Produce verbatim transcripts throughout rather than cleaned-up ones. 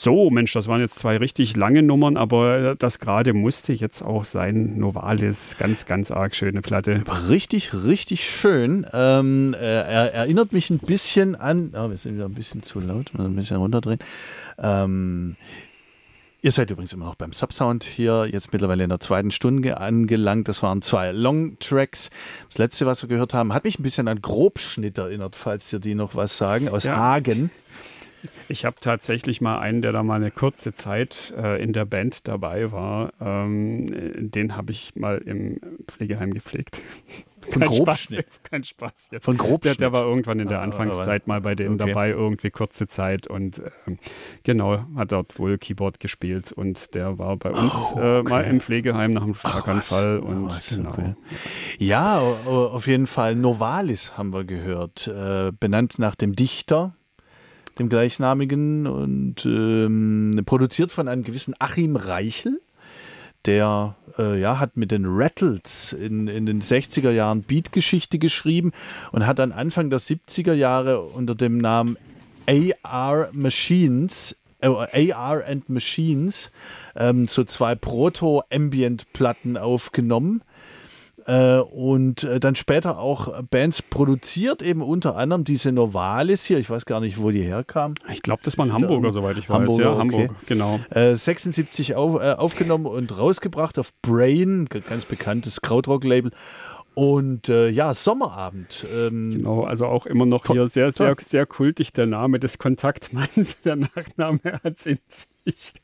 So, Mensch, das waren jetzt zwei richtig lange Nummern, aber das gerade musste jetzt auch sein. Novalis, ganz, ganz arg schöne Platte. Richtig, richtig schön. Ähm, er erinnert mich ein bisschen an, oh, wir sind wieder ein bisschen zu laut, mal ein bisschen runterdrehen. Ähm, ihr seid übrigens immer noch beim Subsound hier, jetzt mittlerweile in der zweiten Stunde angelangt. Das waren zwei Long-Tracks. Das letzte, was wir gehört haben, hat mich ein bisschen an Grobschnitt erinnert, falls dir die noch was sagen, aus ja. Hagen. Ich habe tatsächlich mal einen, der da mal eine kurze Zeit äh, in der Band dabei war. Ähm, den habe ich mal im Pflegeheim gepflegt. Von Grobschnitt? Kein Spaß jetzt. Von Grobschnitt? Der, der war irgendwann in der ah, Anfangszeit mal bei denen okay. dabei, irgendwie kurze Zeit. Und ähm, genau, hat dort wohl Keyboard gespielt. Und der war bei uns oh, okay. äh, mal im Pflegeheim nach einem Schlaganfall. Ach, und was, genau. Okay. Ja, auf jeden Fall. Novalis haben wir gehört. Äh, benannt nach dem Dichter, dem gleichnamigen, und ähm, produziert von einem gewissen Achim Reichel. Der äh, ja, hat mit den Rattles in, in den sechziger Jahren Beatgeschichte geschrieben und hat dann Anfang der siebziger Jahre unter dem Namen A R Machines, äh, A R and Machines ähm, so zwei Proto-Ambient-Platten aufgenommen. Äh, und äh, dann später auch Bands produziert, eben unter anderem diese Novalis hier, ich weiß gar nicht, wo die herkam. Ich glaube, das waren Hamburger, ähm, soweit ich weiß. Hamburger, ja, okay. Hamburg, genau. Äh, sechsundsiebzig auf, äh, aufgenommen und rausgebracht auf Brain, ganz bekanntes Krautrock-Label. Und äh, ja, Sommerabend. Ähm, genau, also auch immer noch hier sehr, sehr, sehr kultig der Name des Kontaktmanns. Der Nachname hat es in sich.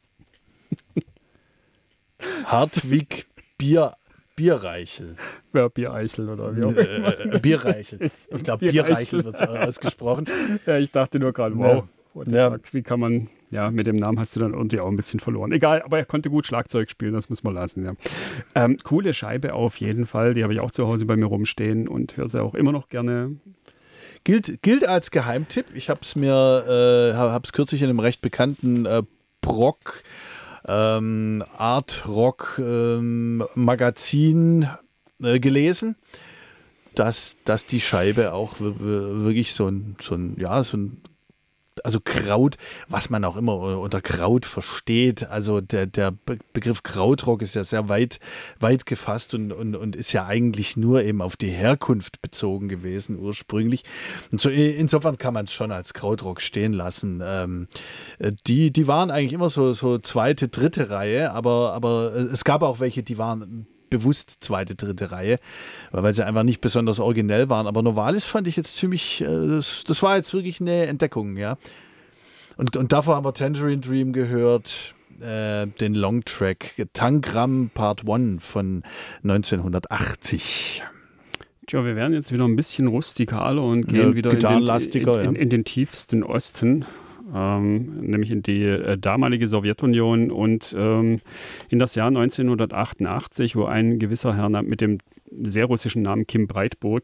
Hartwig Bier. Bierreichel. Ja, Biereichel oder wie auch immer. Äh, Bierreichel. Ich glaube, Bierreichel wird es ausgesprochen. Ja, ich dachte nur gerade, wow, ja. Wie kann man, ja, mit dem Namen hast du dann irgendwie auch ein bisschen verloren. Egal, aber er konnte gut Schlagzeug spielen, das muss man lassen, ja. Ähm, coole Scheibe auf jeden Fall, die habe ich auch zu Hause bei mir rumstehen und höre sie auch immer noch gerne. Gilt, gilt als Geheimtipp. Ich habe es mir, äh, habe es kürzlich in einem recht bekannten äh, Brock Ähm, Art Rock ähm, Magazin äh, gelesen, dass, dass die Scheibe auch w- w- wirklich so ein, so ein, ja, so ein, also Kraut, was man auch immer unter Kraut versteht, also der, der Be- Begriff Krautrock ist ja sehr weit, weit gefasst und, und, und ist ja eigentlich nur eben auf die Herkunft bezogen gewesen ursprünglich. Und so, insofern kann man es schon als Krautrock stehen lassen. Ähm, die, die waren eigentlich immer so, so zweite, dritte Reihe, aber, aber es gab auch welche, die waren bewusst zweite, dritte Reihe, weil sie einfach nicht besonders originell waren. Aber Novalis fand ich jetzt ziemlich, äh, das, das war jetzt wirklich eine Entdeckung, ja. Und, und davor haben wir Tangerine Dream gehört, äh, den Longtrack Tangram Part eins von neunzehnhundertachtzig. Tja, wir werden jetzt wieder ein bisschen rustikaler und gehen ja, wieder in den, in, ja. in, in den tiefsten Osten. Ähm, nämlich in die äh, damalige Sowjetunion und ähm, in das Jahr neunzehnhundertachtundachtzig, wo ein gewisser Herr mit dem sehr russischen Namen Kim Breitburg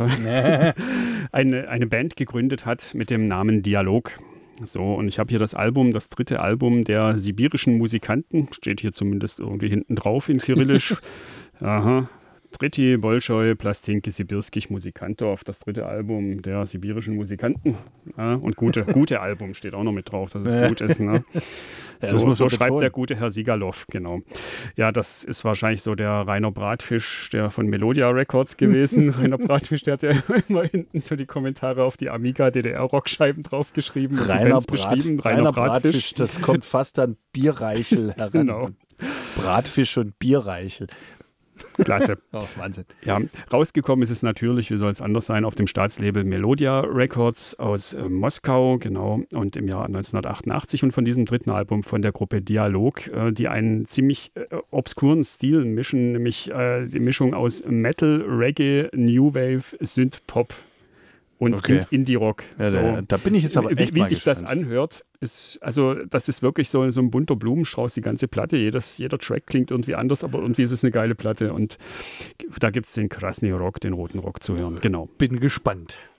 äh, eine, eine Band gegründet hat mit dem Namen Dialog. So, und ich habe hier das Album, das dritte Album der sibirischen Musikanten, steht hier zumindest irgendwie hinten drauf in Kyrillisch. Aha. Dritti Bolschoi Plastinki Sibirskich Musikantov, das dritte Album der sibirischen Musikanten. Ja, und gute, gute Album steht auch noch mit drauf, dass es gut ist. Ne? Ja, so so so schreibt der gute Herr Sigalov, genau. Ja, das ist wahrscheinlich so der Rainer Bratfisch, der von Melodia Records gewesen. Rainer Bratfisch, der hat ja immer hinten so die Kommentare auf die Amiga D D R-Rockscheiben draufgeschrieben. Rainer, Brat, beschrieben. Rainer, Rainer Bratfisch. Bratfisch, das kommt fast an Bierreichel heran. Genau. Bratfisch und Bierreichel. Klasse. Oh, Wahnsinn. Ja, rausgekommen ist es natürlich, wie soll es anders sein, auf dem Staatslabel Melodia Records aus äh, Moskau, genau, und im Jahr neunzehnhundertachtundachtzig und von diesem dritten Album von der Gruppe Dialog, äh, die einen ziemlich äh, obskuren Stil mischen, nämlich äh, die Mischung aus Metal, Reggae, New Wave, Synth-Pop und okay. Indie-Rock. Ja, so. da, da bin ich jetzt aber echt Wie, wie mal sich gespannt. das anhört, ist, also das ist wirklich so, so ein bunter Blumenstrauß, die ganze Platte. Jedes, jeder Track klingt irgendwie anders, aber irgendwie ist es eine geile Platte. Und da gibt es den Krasny Rock, den roten Rock zu hören. Genau. Bin gespannt.